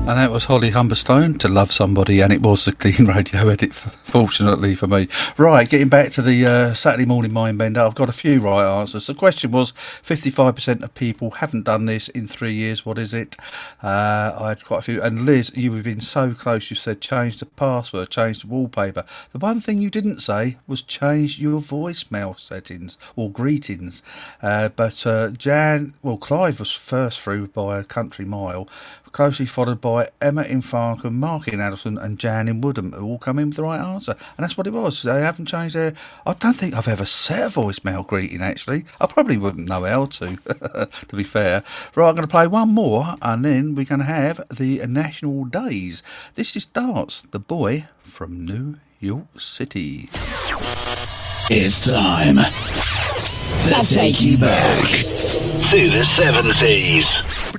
And that was Holly Humberstone, To Love Somebody, and it was the clean radio edit, fortunately for me. Right, getting back to the Saturday morning mind bender, I've got a few right answers. The question was, 55% of people haven't done this in 3 years. What is it? I had quite a few. And Liz, you've been so close. You said change the password, change the wallpaper. The one thing you didn't say was change your voicemail settings or greetings. But Clive was first through by a country mile, closely followed by Emma in Farncombe, Mark in Addleston and Jan in Woodham, who all come in with the right answer. And that's what it was. They haven't changed their... I don't think I've ever set a voicemail greeting, actually. I probably wouldn't know how to, to be fair. Right, I'm going to play one more, and then we're going to have the National Days. This is Darts, the boy from New York City. It's time to take you back to the 70s.